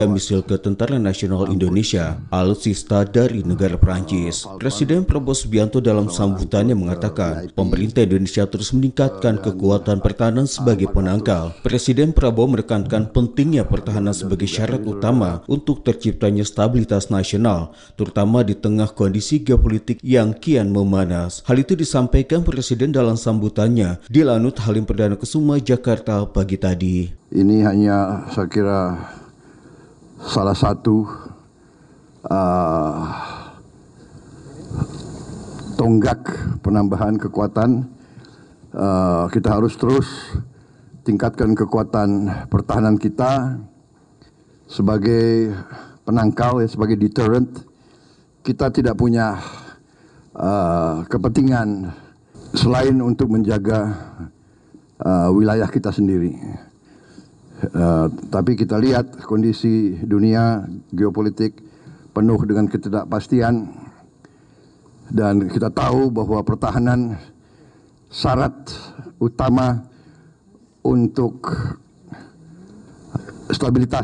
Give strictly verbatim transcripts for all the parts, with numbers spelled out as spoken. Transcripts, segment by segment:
misil Ketentaraan Nasional Indonesia, alutsista dari negara Prancis. Presiden Prabowo Subianto dalam sambutannya mengatakan, pemerintah Indonesia terus meningkatkan kekuatan pertahanan sebagai penangkal. Presiden Prabowo menekankan pentingnya pertahanan sebagai syarat utama untuk terciptanya stabilitas nasional, terutama di tengah kondisi geopolitik yang kian memanas. Hal itu disampaikan Presiden dalam sambutannya di Lanut Halim Perdana Kusuma, Jakarta pagi tadi. Ini hanya saya kira salah satu uh, tonggak penambahan kekuatan. Uh, kita harus terus tingkatkan kekuatan pertahanan kita sebagai penangkal, ya, sebagai deterrent. Kita tidak punya uh, kepentingan selain untuk menjaga uh, wilayah kita sendiri. Uh, tapi kita lihat kondisi dunia geopolitik penuh dengan ketidakpastian, dan kita tahu bahwa pertahanan syarat utama untuk stabilitas,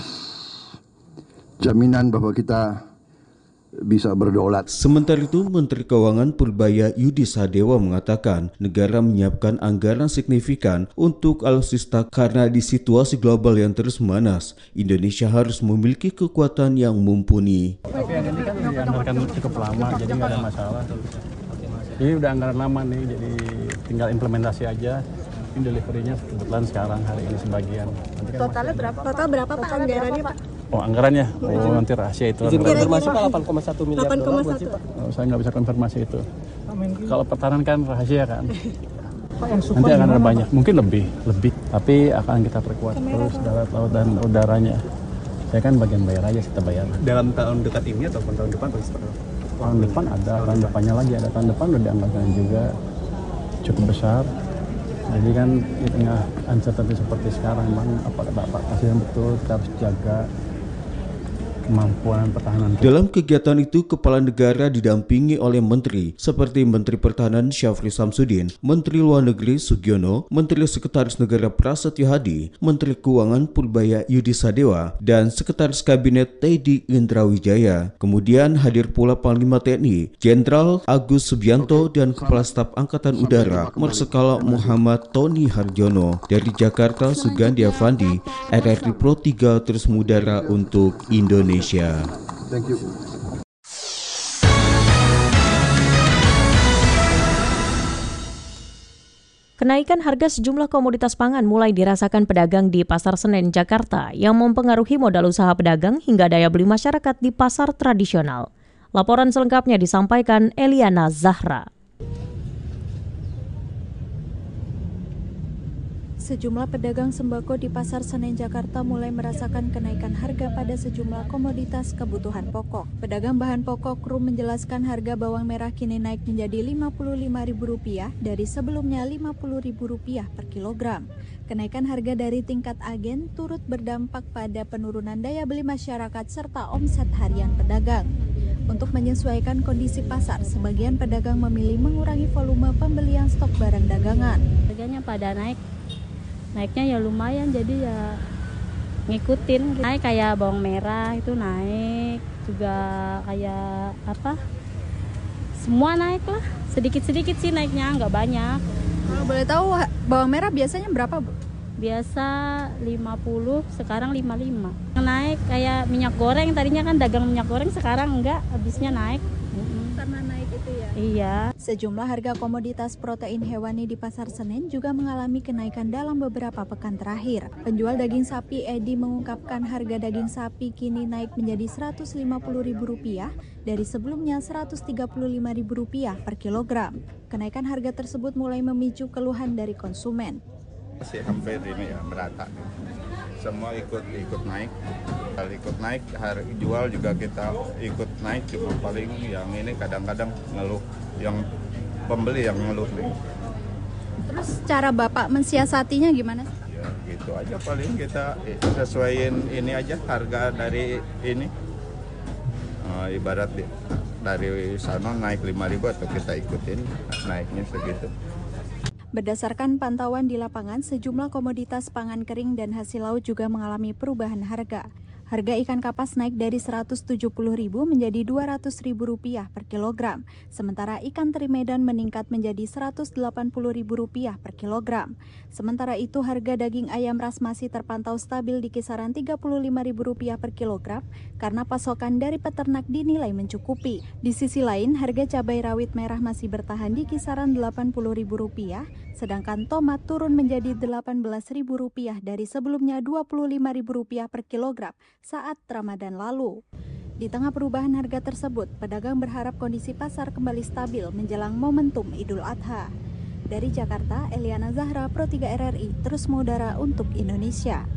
jaminan bahwa kita bisa berdaulat. Sementara itu, Menteri Keuangan Purbaya Yudi Sadewa mengatakan negara menyiapkan anggaran signifikan untuk alutsista karena di situasi global yang terus memanas, Indonesia harus memiliki kekuatan yang mumpuni. Tapi yang ini kan dianggarkan cukup lama, jadi nggak ada masalah. Ini udah anggaran lama nih, jadi tinggal implementasi aja. Ini delivery-nya kebetulan sekarang hari ini sebagian. Kan totalnya berapa? Total berapa Pak anggarannya Pak? Oh, anggarannya? Oh, nanti rahasia itu. Izin konfirmasi Pak, delapan koma satu miliar dolar buat sih Pak? Oh, saya nggak bisa konfirmasi itu. Kalau pertahanan kan rahasia kan. Nanti akan ada banyak, mungkin lebih, lebih. Tapi akan kita perkuat terus darat, laut, dan udaranya. Saya kan bagian bayar aja, kita bayar. Dalam tahun dekat ini atau tahun depan? Tahun depan ada, tahun depannya lagi ada. Tahun depan udah dianggarkan juga cukup besar. Jadi kan di tengah uncertainty seperti sekarang, memang apa kata Pak Presiden betul, kita harus jaga kemampuan pertahanan. Dalam kegiatan itu, Kepala Negara didampingi oleh Menteri seperti Menteri Pertahanan Syafri Samsudin, Menteri Luar Negeri Sugiono, Menteri Sekretaris Negara Prasetyo Hadi, Menteri Keuangan Purbaya Yudi Sadewa, dan Sekretaris Kabinet Teddy Indrawijaya. Kemudian hadir pula Panglima T N I, Jenderal Agus Subianto, dan Kepala Staf Angkatan Udara Marsikal Muhammad Tony Harjono. Dari Jakarta, Sugandi Avandi, R R I Pro tiga terus mengudara untuk Indonesia. Thank you. Kenaikan harga sejumlah komoditas pangan mulai dirasakan pedagang di Pasar Senen, Jakarta yang mempengaruhi modal usaha pedagang hingga daya beli masyarakat di pasar tradisional. Laporan selengkapnya disampaikan Eliana Zahra. Sejumlah pedagang sembako di Pasar Senen, Jakarta mulai merasakan kenaikan harga pada sejumlah komoditas kebutuhan pokok. Pedagang bahan pokok Krum menjelaskan harga bawang merah kini naik menjadi lima puluh lima ribu rupiah dari sebelumnya lima puluh ribu rupiah per kilogram. Kenaikan harga dari tingkat agen turut berdampak pada penurunan daya beli masyarakat serta omset harian pedagang. Untuk menyesuaikan kondisi pasar, sebagian pedagang memilih mengurangi volume pembelian stok barang dagangan. Harganya pada naik. Naiknya ya lumayan, jadi ya ngikutin. Naik kayak bawang merah itu naik, juga kayak apa, semua naik lah, sedikit-sedikit sih naiknya, nggak banyak. Kalau boleh tahu bawang merah biasanya berapa Bu? Biasa lima puluh, sekarang lima puluh lima. Naik kayak minyak goreng, tadinya kan dagang minyak goreng, sekarang enggak, habisnya naik. Karena naik itu ya? Iya. Sejumlah harga komoditas protein hewani di Pasar Senen juga mengalami kenaikan dalam beberapa pekan terakhir. Penjual daging sapi Edi mengungkapkan harga daging sapi kini naik menjadi seratus lima puluh ribu rupiah dari sebelumnya seratus tiga puluh lima ribu rupiah per kilogram. Kenaikan harga tersebut mulai memicu keluhan dari konsumen. Masih hampir ini ya merata. Semua ikut ikut naik, kalau ikut naik harga jual juga kita ikut naik, cuma paling yang ini kadang-kadang ngeluh, yang pembeli yang ngeluh nih. Terus cara Bapak mensiasatinya gimana? Ya gitu aja, paling kita sesuaiin ini aja harga dari ini, uh, ibarat dari sana naik lima ribu atau kita ikutin naiknya segitu. Berdasarkan pantauan di lapangan, sejumlah komoditas pangan kering dan hasil laut juga mengalami perubahan harga. Harga ikan kapas naik dari seratus tujuh puluh ribu rupiah menjadi dua ratus ribu rupiah per kilogram, sementara ikan teri Medan meningkat menjadi seratus delapan puluh ribu rupiah per kilogram. Sementara itu, harga daging ayam ras masih terpantau stabil di kisaran tiga puluh lima ribu rupiah per kilogram karena pasokan dari peternak dinilai mencukupi. Di sisi lain, harga cabai rawit merah masih bertahan di kisaran delapan puluh ribu rupiah, sedangkan tomat turun menjadi delapan belas ribu rupiah dari sebelumnya dua puluh lima ribu rupiah per kilogram saat Ramadan lalu. Di tengah perubahan harga tersebut, pedagang berharap kondisi pasar kembali stabil menjelang momentum Idul Adha. Dari Jakarta, Eliana Zahra, Pro tiga R R I, terus mengudara untuk Indonesia.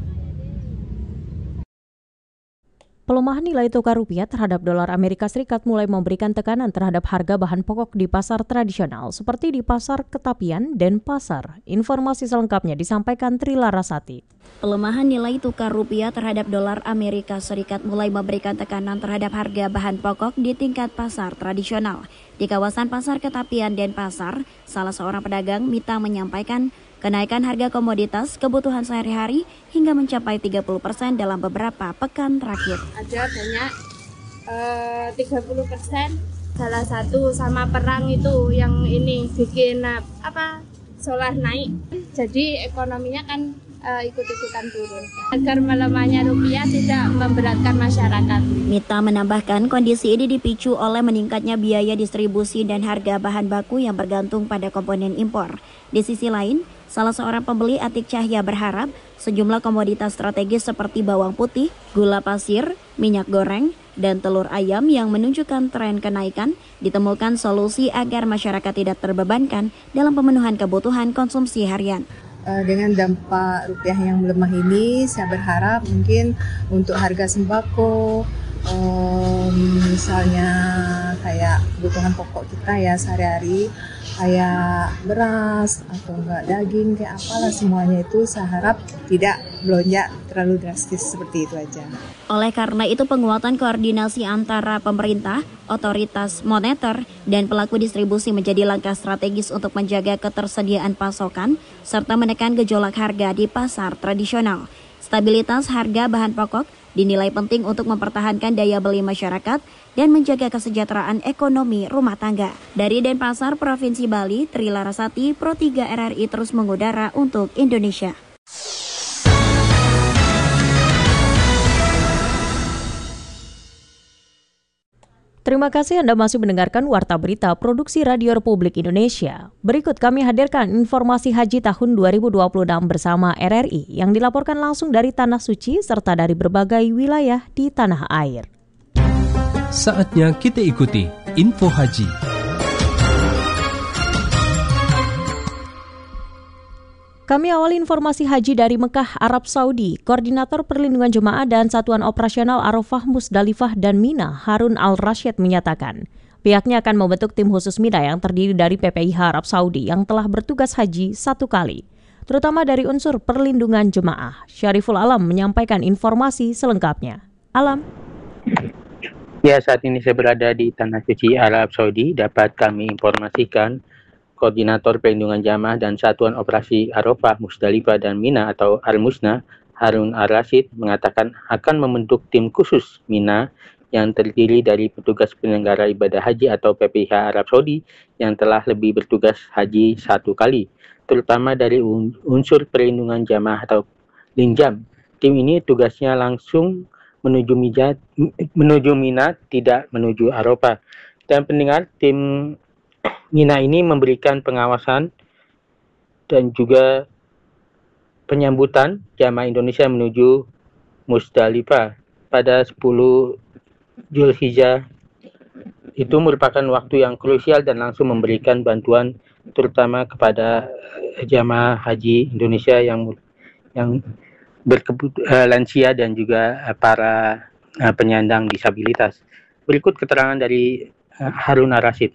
Pelemahan nilai tukar rupiah terhadap dolar Amerika Serikat mulai memberikan tekanan terhadap harga bahan pokok di pasar tradisional seperti di Pasar Ketapian dan Pasar. Informasi selengkapnya disampaikan Tri Larasati. Pelemahan nilai tukar rupiah terhadap dolar Amerika Serikat mulai memberikan tekanan terhadap harga bahan pokok di tingkat pasar tradisional. Di kawasan Pasar Ketapian dan Pasar, salah seorang pedagang, Mita, menyampaikan kenaikan harga komoditas kebutuhan sehari-hari hingga mencapai tiga puluh persen dalam beberapa pekan terakhir. Ada banyak uh, tiga puluh persen, salah satu sama perang itu yang ini bikin apa solar naik. Jadi ekonominya kan uh, ikut-ikutan turun. Agar melemahnya rupiah tidak memberatkan masyarakat. Mita menambahkan kondisi ini dipicu oleh meningkatnya biaya distribusi dan harga bahan baku yang bergantung pada komponen impor. Di sisi lain, salah seorang pembeli, Atik Cahya, berharap sejumlah komoditas strategis seperti bawang putih, gula pasir, minyak goreng, dan telur ayam yang menunjukkan tren kenaikan ditemukan solusi agar masyarakat tidak terbebankan dalam pemenuhan kebutuhan konsumsi harian. Dengan dampak rupiah yang melemah ini, saya berharap mungkin untuk harga sembako, um, misalnya kayak kebutuhan pokok kita ya sehari-hari, kayak beras atau enggak daging, kayak apalah semuanya itu saya harap tidak melonjak terlalu drastis seperti itu aja. Oleh karena itu, penguatan koordinasi antara pemerintah, otoritas moneter, dan pelaku distribusi menjadi langkah strategis untuk menjaga ketersediaan pasokan serta menekan gejolak harga di pasar tradisional. Stabilitas harga bahan pokok dinilai penting untuk mempertahankan daya beli masyarakat dan menjaga kesejahteraan ekonomi rumah tangga. Dari Denpasar, Provinsi Bali, Tri Larasati, Pro tiga R R I terus mengudara untuk Indonesia. Terima kasih Anda masih mendengarkan Warta Berita Produksi Radio Republik Indonesia. Berikut kami hadirkan informasi haji tahun dua ribu dua puluh enam bersama R R I yang dilaporkan langsung dari Tanah Suci serta dari berbagai wilayah di tanah air. Saatnya kita ikuti info haji. Kami awali informasi haji dari Mekah, Arab Saudi. Koordinator Perlindungan Jemaah dan Satuan Operasional Arafah, Musdalifah, dan Mina, Harun Al-Rashid, menyatakan pihaknya akan membentuk tim khusus Mina yang terdiri dari P P I H Arab Saudi yang telah bertugas haji satu kali, terutama dari unsur perlindungan jemaah. Syariful Alam menyampaikan informasi selengkapnya. Alam. Ya, saat ini saya berada di Tanah Suci Arab Saudi. Dapat kami informasikan Koordinator Perlindungan Jamaah dan Satuan Operasi Arafah, Musdalifah, dan Mina atau Al-Musna, Harun Al-Rashid, mengatakan akan membentuk tim khusus Mina yang terdiri dari petugas penyelenggara ibadah haji atau P P I H Arab Saudi yang telah lebih bertugas haji satu kali, terutama dari unsur perlindungan jamaah atau Linjam. Tim ini tugasnya langsung menuju Mijat, menuju Mina, tidak menuju Arafah. Dan pendengar, tim Mina ini memberikan pengawasan dan juga penyambutan jamaah Indonesia menuju Musdalifah pada sepuluh Zulhijjah. Itu merupakan waktu yang krusial dan langsung memberikan bantuan terutama kepada jamaah haji Indonesia yang yang berkebutuhan lansia dan juga para uh, penyandang disabilitas. Berikut keterangan dari uh, Harun Al-Rashid.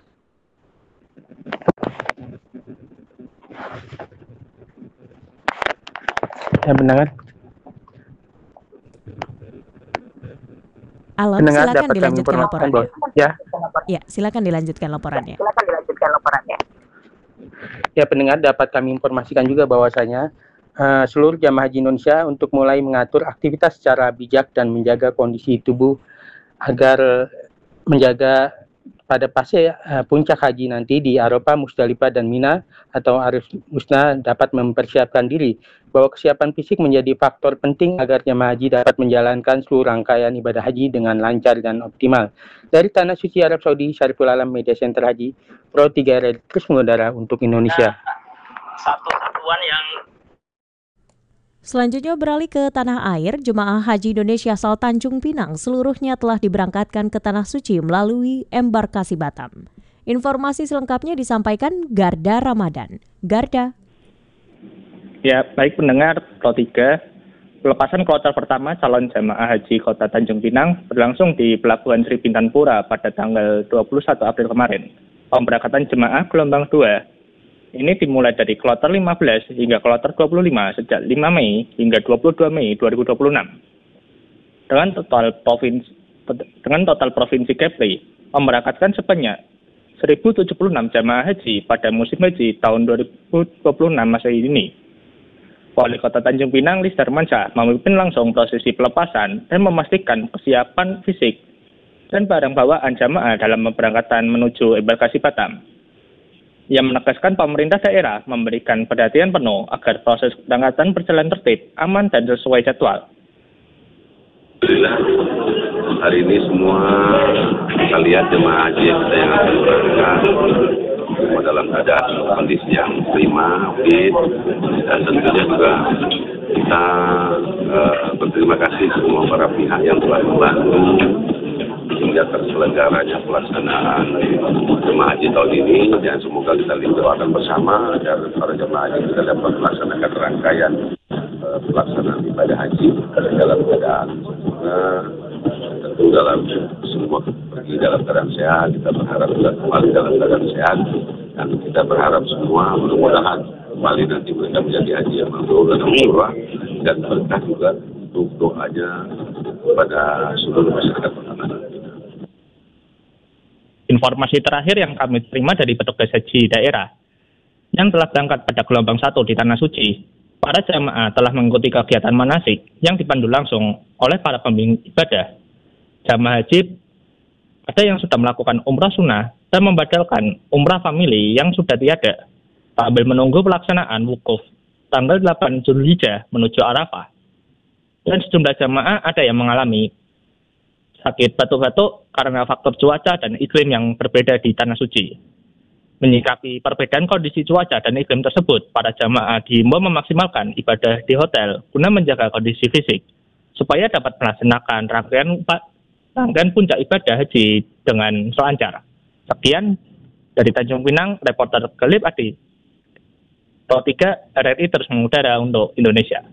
Ya, mendengar? Alam, Pendengar, silakan dilanjutkan laporannya. Bahwa, ya. Ya, silakan dilanjutkan laporannya. Silakan dilanjutkan laporannya. Ya, pendengar, dapat kami informasikan juga bahwasanya uh, seluruh jamaah haji Indonesia untuk mulai mengatur aktivitas secara bijak dan menjaga kondisi tubuh agar menjaga pada fase uh, puncak haji nanti di Arafah, Musdalifah, dan Mina atau Arif Musna dapat mempersiapkan diri bahwa kesiapan fisik menjadi faktor penting agar jemaah haji dapat menjalankan seluruh rangkaian ibadah haji dengan lancar dan optimal. Dari Tanah Suci Arab Saudi, Syariful Alam, Media Center Haji, Pro tiga R terus mengudara untuk Indonesia. Satu satuan yang Selanjutnya beralih ke tanah air, jemaah haji Indonesia asal Tanjung Pinang seluruhnya telah diberangkatkan ke Tanah Suci melalui embarkasi Batam. Informasi selengkapnya disampaikan Garda Ramadan. Garda. Ya, baik pendengar Pro tiga, pelepasan kloter pertama calon jemaah haji Kota Tanjung Pinang berlangsung di Pelabuhan Sri Bintangpura pada tanggal dua puluh satu April kemarin. Pemberangkatan jemaah gelombang dua ini dimulai dari kloter lima belas hingga kloter dua puluh lima sejak lima Mei hingga dua puluh dua Mei dua ribu dua puluh enam. Dengan total provinsi dengan total provinsi Kepri memberangkatkan sebanyak seribu tujuh puluh enam jamaah haji pada musim haji tahun dua ribu dua puluh enam Masehi ini. Wali Kota Tanjung Pinang, Lis Darmansyah, memimpin langsung prosesi pelepasan dan memastikan kesiapan fisik dan barang bawaan jamaah dalam pemberangkatan menuju embarkasi Batam. Ia menegaskan pemerintah daerah memberikan perhatian penuh agar proses keberangkatan berjalan tertib, aman, dan sesuai jadwal. Alhamdulillah, hari ini semua kita lihat jemaah haji kita yang akan berangkat semua dalam keadaan kondisi yang prima, fit, dan tentunya juga kita uh, berterima kasih semua para pihak yang telah membantu hingga terselenggaranya pelaksanaan jemaah haji tahun ini, dan semoga kita doakan bersama agar para jemaah haji kita dapat melaksanakan rangkaian uh, pelaksanaan ibadah haji dalam keadaan sempurna, tentu dalam semua pergi dalam keadaan sehat. Kita berharap juga kembali dalam keadaan sehat, dan kita berharap semua mudah-mudahan kembali nanti mereka menjadi haji yang mabrur dan umrah, dan berkah juga untuk doanya kepada seluruh masyarakat pertanahan. Informasi terakhir yang kami terima dari petugas haji daerah yang telah berangkat pada gelombang satu di Tanah Suci, para jamaah telah mengikuti kegiatan manasik yang dipandu langsung oleh para pembimbing ibadah. Jamaah haji ada yang sudah melakukan umrah sunnah dan membadalkan umrah famili yang sudah tiada, sambil menunggu pelaksanaan wukuf tanggal delapan Zulhijjah menuju Arafah. Dan sejumlah jamaah ada yang mengalami sakit batuk-batuk karena faktor cuaca dan iklim yang berbeda di Tanah Suci. Menyikapi perbedaan kondisi cuaca dan iklim tersebut, para jamaah diimbau memaksimalkan ibadah di hotel guna menjaga kondisi fisik supaya dapat melaksanakan rangkaian rangkaian puncak ibadah haji dengan selancar. Sekian dari Tanjung Pinang, reporter Gelip Adi. Pro tiga R R I terus mengudara untuk Indonesia.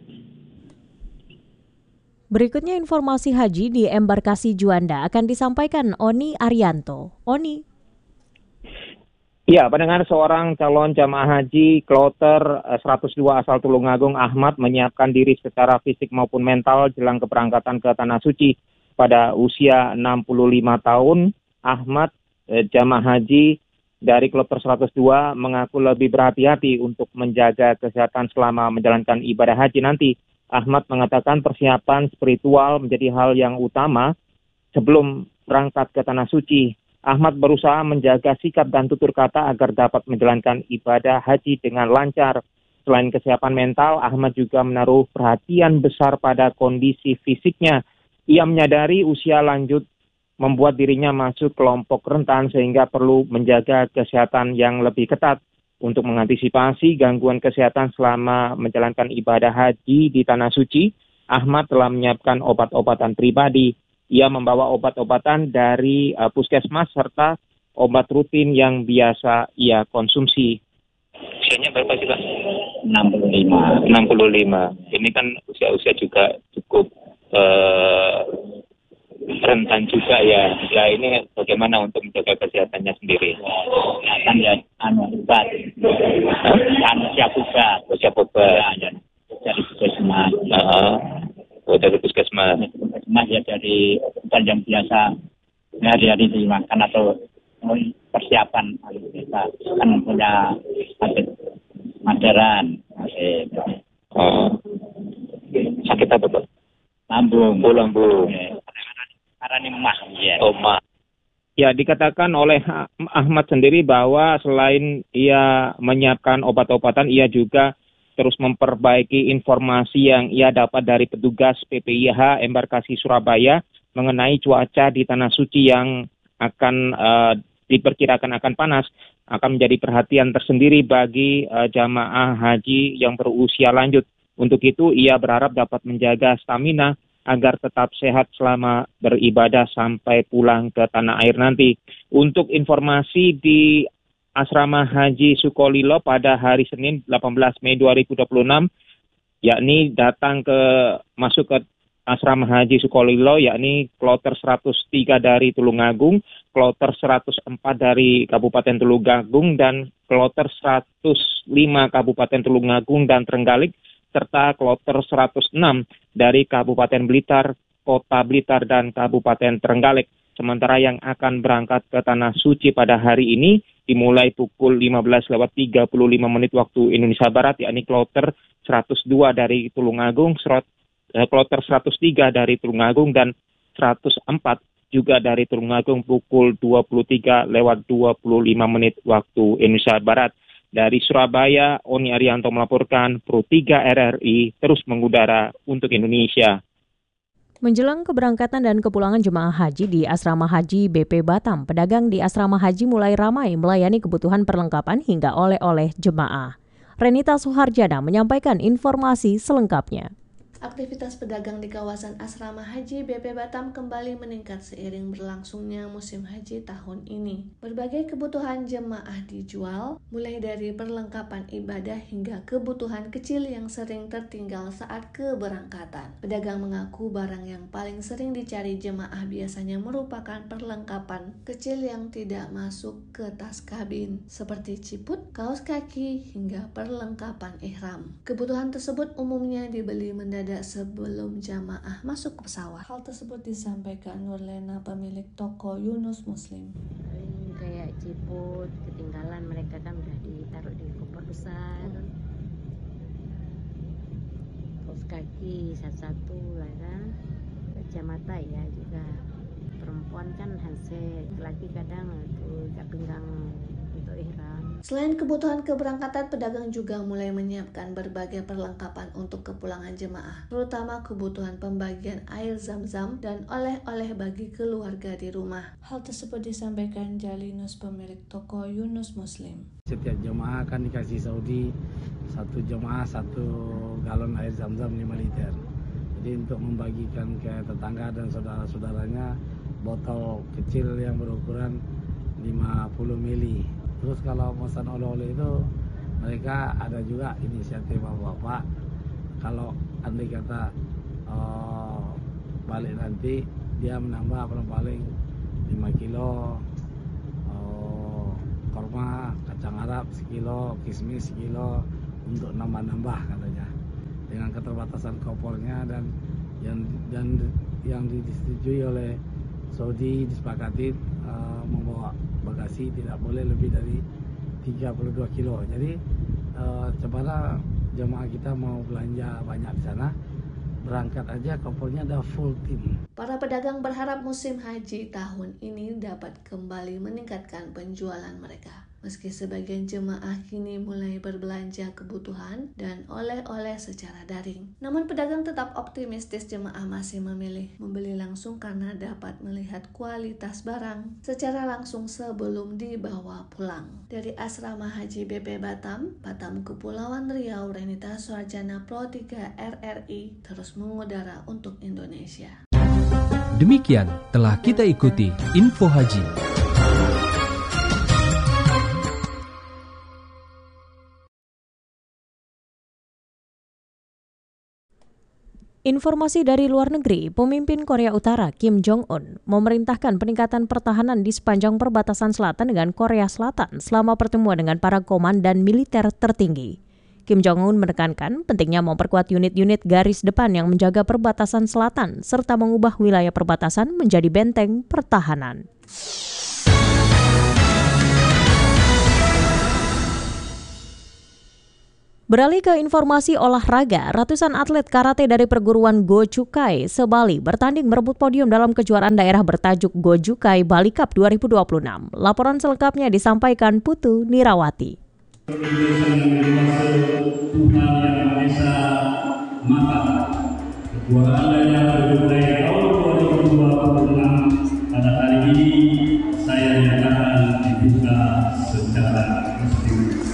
Berikutnya informasi haji di embarkasi Juanda akan disampaikan Oni Arianto. Oni. Ya, pendengar, seorang calon jamaah haji kloter seratus dua asal Tulungagung, Ahmad, menyiapkan diri secara fisik maupun mental jelang keberangkatan ke Tanah Suci. Pada usia enam puluh lima tahun, Ahmad, eh, jamaah haji dari kloter seratus dua, mengaku lebih berhati-hati untuk menjaga kesehatan selama menjalankan ibadah haji nanti. Ahmad mengatakan persiapan spiritual menjadi hal yang utama sebelum berangkat ke Tanah Suci. Ahmad berusaha menjaga sikap dan tutur kata agar dapat menjalankan ibadah haji dengan lancar. Selain kesiapan mental, Ahmad juga menaruh perhatian besar pada kondisi fisiknya. Ia menyadari usia lanjut membuat dirinya masuk kelompok rentan sehingga perlu menjaga kesehatan yang lebih ketat. Untuk mengantisipasi gangguan kesehatan selama menjalankan ibadah haji di Tanah Suci, Ahmad telah menyiapkan obat-obatan pribadi. Ia membawa obat-obatan dari uh, puskesmas serta obat rutin yang biasa ia konsumsi. Usianya berapa sih, Pak? enam puluh lima. enam puluh lima. Ini kan usia-usia juga cukup uh, rentan juga ya. Ya, ini bagaimana untuk menjaga kesehatannya sendiri? Kan ya anu obat. Anu siap obat, siap obat. Ya, dari puskesmas. Heeh. Oh, dari puskesmas. Puskesmas ya dari obat yang biasa hari-hari dimakan atau persiapan kita kan punya habit modern. uh, sakit apa Pak? Lambung. Oh, lambung. Karena ini emas. Ya. Oh, emas. Ya, dikatakan oleh Ahmad sendiri bahwa selain ia menyiapkan obat-obatan, ia juga terus memperbaiki informasi yang ia dapat dari petugas P P I H Embarkasi Surabaya mengenai cuaca di Tanah Suci yang akan uh, diperkirakan akan panas, akan menjadi perhatian tersendiri bagi uh, jamaah haji yang berusia lanjut. Untuk itu, ia berharap dapat menjaga stamina agar tetap sehat selama beribadah sampai pulang ke tanah air nanti. Untuk informasi di Asrama Haji Sukolilo pada hari Senin delapan belas Mei dua ribu dua puluh enam, yakni datang ke masuk ke Asrama Haji Sukolilo, yakni kloter seratus tiga dari Tulungagung, kloter seratus empat dari Kabupaten Tulungagung, dan kloter seratus lima Kabupaten Tulungagung dan Trenggalek, serta kloter seratus enam dari Kabupaten Blitar, Kota Blitar, dan Kabupaten Trenggalek. Sementara yang akan berangkat ke Tanah Suci pada hari ini dimulai pukul lima belas lewat tiga puluh lima menit waktu Indonesia Barat, yakni kloter seratus dua dari Tulungagung, kloter seratus tiga dari Tulungagung, dan seratus empat juga dari Tulungagung pukul dua puluh tiga lewat dua puluh lima menit waktu Indonesia Barat. Dari Surabaya, Oni Arianto melaporkan, Pro tiga R R I terus mengudara untuk Indonesia. Menjelang keberangkatan dan kepulangan jemaah haji di Asrama Haji B P Batam, pedagang di Asrama Haji mulai ramai melayani kebutuhan perlengkapan hingga oleh-oleh jemaah. Renita Suharjana menyampaikan informasi selengkapnya. Aktivitas pedagang di kawasan Asrama Haji B P Batam kembali meningkat seiring berlangsungnya musim haji tahun ini. Berbagai kebutuhan jemaah dijual, mulai dari perlengkapan ibadah hingga kebutuhan kecil yang sering tertinggal saat keberangkatan. Pedagang mengaku barang yang paling sering dicari jemaah biasanya merupakan perlengkapan kecil yang tidak masuk ke tas kabin, seperti ciput, kaos kaki, hingga perlengkapan ihram. Kebutuhan tersebut umumnya dibeli mendadak sebelum jamaah masuk ke pesawat. Hal tersebut disampaikan Nurlena, pemilik toko Yunus Muslim. Ini kayak ciput ketinggalan, mereka kan udah ditaruh di koper besar. Kaos kaki satu-satu lah kan. Kacamata ya juga. Perempuan kan handset, laki kadang tuh ikat pinggang untuk ihram. Selain kebutuhan keberangkatan, pedagang juga mulai menyiapkan berbagai perlengkapan untuk kepulangan jemaah, terutama kebutuhan pembagian air zam-zam dan oleh-oleh bagi keluarga di rumah. Hal tersebut disampaikan Jalinus, pemilik toko Yunus Muslim. Setiap jemaah akan dikasih Saudi satu jemaah satu galon air zam-zam lima liter. Jadi untuk membagikan ke tetangga dan saudara-saudaranya botol kecil yang berukuran lima puluh mili. Terus kalau pesan oleh-oleh itu mereka ada juga inisiatif bapak-bapak. Kalau andai kata uh, balik nanti dia menambah paling lima kilo uh, korma, kacang Arab sekilo, kismis sekilo untuk nambah-nambah katanya. Dengan keterbatasan kopornya dan yang dan yang disetujui oleh Saudi disepakati uh, membawa bagasi tidak boleh lebih dari tiga puluh dua kilo. Jadi uh, cobalah jemaah kita mau belanja banyak di sana, berangkat aja kopernya ada full tim. Para pedagang berharap musim haji tahun ini dapat kembali meningkatkan penjualan mereka. Meski sebagian jemaah kini mulai berbelanja kebutuhan dan oleh-oleh secara daring. Namun pedagang tetap optimistis jemaah masih memilih membeli langsung karena dapat melihat kualitas barang secara langsung sebelum dibawa pulang. Dari Asrama Haji B P Batam, Batam Kepulauan Riau, Renita Suharjana, Pro tiga R R I terus mengudara untuk Indonesia. Demikian telah kita ikuti Info Haji. Informasi dari luar negeri, pemimpin Korea Utara Kim Jong-un memerintahkan peningkatan pertahanan di sepanjang perbatasan selatan dengan Korea Selatan selama pertemuan dengan para komandan militer tertinggi. Kim Jong-un menekankan pentingnya memperkuat unit-unit garis depan yang menjaga perbatasan selatan serta mengubah wilayah perbatasan menjadi benteng pertahanan. Beralih ke informasi olahraga, ratusan atlet karate dari perguruan Gojukai se-Bali bertanding merebut podium dalam kejuaraan daerah bertajuk Gojukai Bali Cup dua ribu dua puluh enam. Laporan selengkapnya disampaikan Putu Nirawati. Kejuaraan daerah Gojukai tahun dua ribu dua puluh enam pada hari ini saya nyatakan dibuka secara resmi.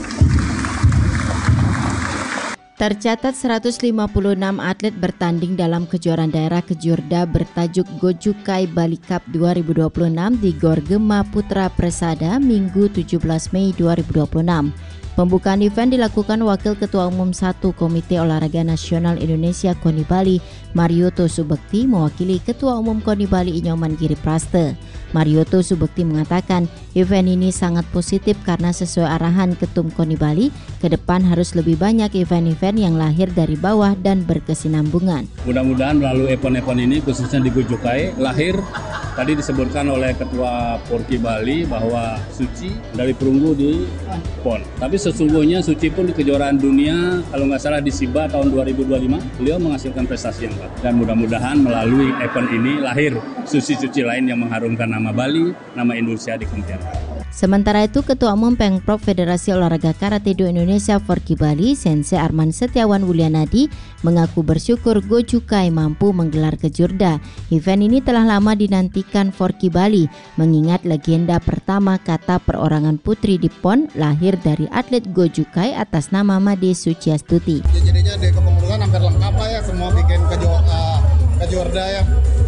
Tercatat seratus lima puluh enam atlet bertanding dalam kejuaraan daerah Kejurda bertajuk Gojukai Bali Cup dua ribu dua puluh enam di Gor Gema Putra Presada Minggu tujuh belas Mei dua ribu dua puluh enam. Pembukaan event dilakukan Wakil Ketua Umum satu Komite Olahraga Nasional Indonesia KONI Bali, Marioto Subekti, mewakili Ketua Umum KONI Bali Inyoman Giri Praste. Marioto Subekti mengatakan event ini sangat positif karena sesuai arahan Ketum KONI Bali, ke depan harus lebih banyak event-event yang lahir dari bawah dan berkesinambungan. Mudah-mudahan melalui event-event ini khususnya di Gojukai lahir tadi disebutkan oleh Ketua Porki Bali bahwa suci dari perunggu di pon. Tapi sesungguhnya suci pun di kejuaraan dunia kalau nggak salah di SIBA tahun dua ribu dua puluh lima beliau menghasilkan prestasi yang baik. Dan mudah-mudahan melalui event ini lahir suci-suci lain yang mengharumkan nama Bali, nama Indonesia di Kementerian. Sementara itu, Ketua Umum Pengprov Federasi Olahraga Karate-Do Indonesia Forki Bali, Sensei Arman Setiawan Wulianadi, mengaku bersyukur Gojukai mampu menggelar Kejurda. Event ini telah lama dinantikan Forki Bali, mengingat legenda pertama kata perorangan putri di P O N lahir dari atlet Gojukai atas nama Made Suciastuti. Ya, jadinya di kepengurusan hampir lengkap lah ya, semua bikin keju, uh, Kejurda ya.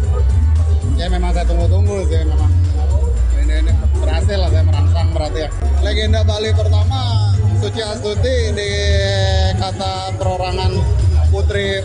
Ya memang saya tunggu-tunggu sih, memang ini, ini berhasil lah saya merangsang berarti ya. Legenda Bali pertama Suciastuti di kata perorangan putri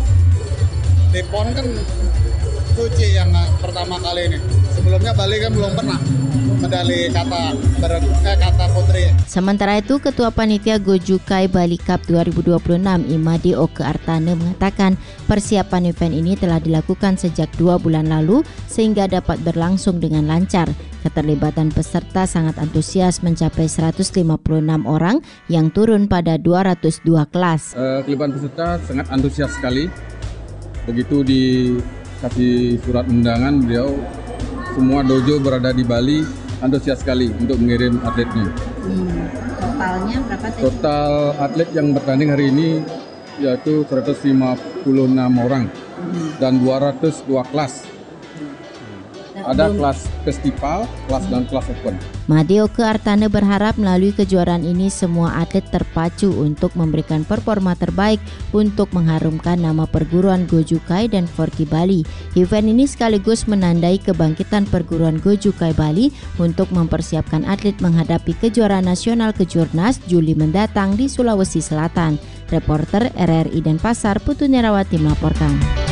di P O N kan Suci yang pertama kali ini. Sebelumnya Bali kan belum pernah medali kata ber, eh, kata putri. Sementara itu, Ketua Panitia Gojukai Bali Cup dua ribu dua puluh enam Imade Oke Artane mengatakan persiapan event ini telah dilakukan sejak dua bulan lalu sehingga dapat berlangsung dengan lancar. Keterlibatan peserta sangat antusias mencapai seratus lima puluh enam orang yang turun pada dua ratus dua kelas. Uh, keterlibatan peserta sangat antusias sekali. Begitu dikasih surat undangan, beliau semua dojo berada di Bali antusias sekali untuk mengirim atletnya. Hmm, totalnya berapa? Total atlet yang bertanding hari ini yaitu seratus lima puluh enam orang hmm. dan dua ratus dua kelas. Ada kelas festival, kelas dan kelas open. Imade Oke Artane berharap melalui kejuaraan ini semua atlet terpacu untuk memberikan performa terbaik untuk mengharumkan nama perguruan Gojukai dan Forki Bali. Event ini sekaligus menandai kebangkitan perguruan Gojukai Bali untuk mempersiapkan atlet menghadapi kejuaraan nasional Kejurnas Juli mendatang di Sulawesi Selatan. Reporter R R I Denpasar Putu Nirawati melaporkan.